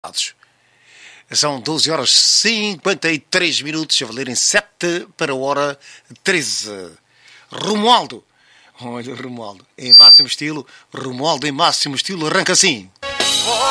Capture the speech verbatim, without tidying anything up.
São doze horas e cinquenta e três minutos, a valerem sete para a hora treze. Romualdo. Olha, Romualdo, em máximo estilo. Romualdo em máximo estilo arranca assim.